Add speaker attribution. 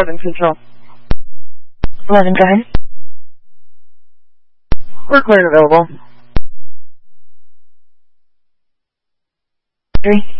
Speaker 1: 7 Control.
Speaker 2: 11, go ahead.
Speaker 1: We're clear and available.
Speaker 2: 3.